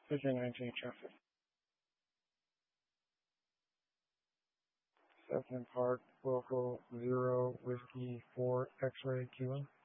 Fifty 19 traffic. Sefton Park, local 0 Whiskey 4 X-ray Kilo.